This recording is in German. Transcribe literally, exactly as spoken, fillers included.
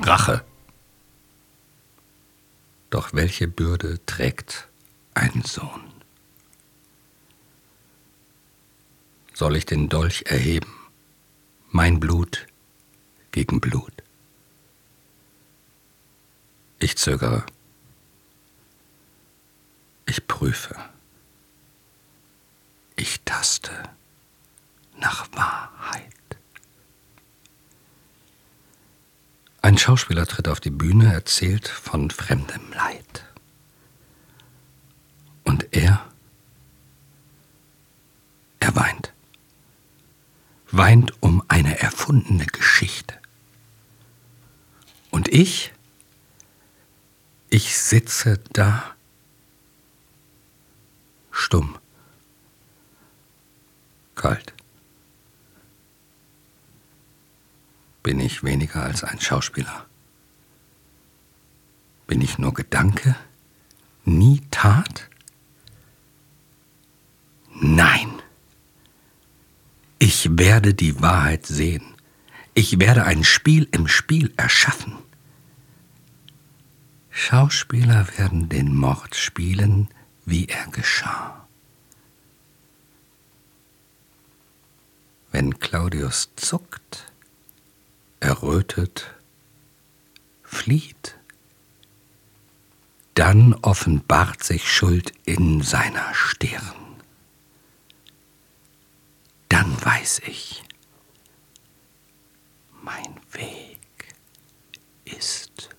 Rache. Doch welche Bürde trägt ein Sohn? Soll ich den Dolch erheben, mein Blut gegen Blut? Ich zögere. Ich prüfe. Ich taste nach Wahrheit. Ein Schauspieler tritt auf die Bühne, erzählt von fremdem Leid. Und er, er weint. Weint um eine erfundene Geschichte. Und ich, ich sitze da, stumm, kalt. Bin ich weniger als ein Schauspieler? Bin ich nur Gedanke, nie Tat? Nein! Ich werde die Wahrheit sehen. Ich werde ein Spiel im Spiel erschaffen. Schauspieler werden den Mord spielen, wie er geschah. Wenn Claudius zuckt, errötet, flieht, dann offenbart sich Schuld in seiner Stirn. Dann weiß ich, mein Weg ist